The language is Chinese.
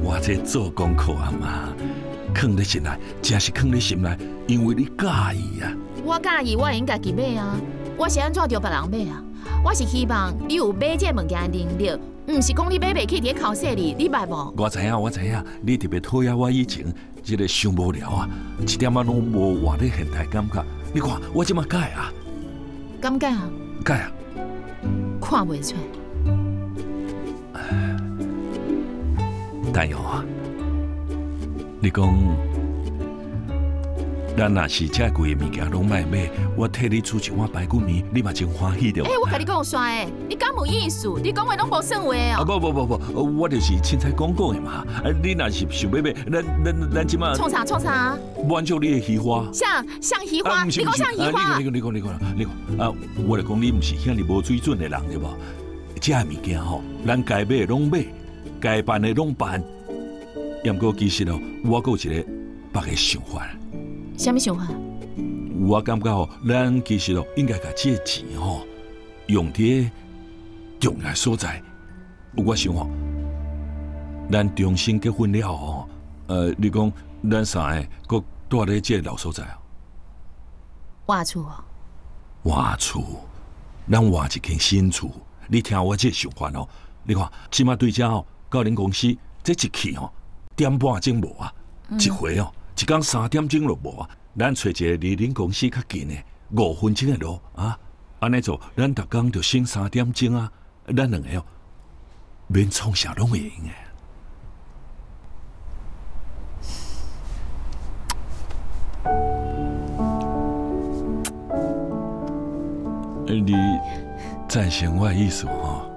我这做功课啊嘛，藏在心内，真是藏在心内，因为你介意啊。 我介意，我会用家己买啊。我是安怎着别人买啊？我是希望你有买这物件的能力，唔是讲你买袂起伫考试里，你捌无？ 我知影，你特别讨厌我以前这个伤无聊啊，一点仔拢无活咧现代感觉。你看我即马改啊， 敢改啊？ 改啊， 看袂出来。 但哟啊，你讲，咱若是遮贵的物件拢卖买，我替你煮一碗排骨面，你嘛真欢喜着。 我甲你讲煞诶，你敢无意思？你讲话拢无算话哦。 不，我就是凊彩讲的嘛。你若是想要买，咱即马创啥？ 满足你的虚华。 像虚华？你讲像虚华？ 你讲啊！我就讲你毋是遐尼无水准的人对无？遮物件吼，咱该买的拢买。该办的拢办，不过其实哦，我还有一个别个想法。 什么想法？ 我感觉哦，咱其实哦，应该把这钱哦用在重要所在。我想哦，咱重新结婚了哦，你讲咱三个搁住在这老所在啊？ 换厝哦？ 换厝，咱换一间新厝。你听我这想法哦，你看，即马对遮哦。到恁公司这一去哦，点半钟无啊，一回哦，一天3点钟就无啊。咱找一个离恁公司较近的5分钟的路啊，安尼做，咱逐工就省3点钟啊。咱两个哦，免创啥拢会用的。你赞成我的意思吼？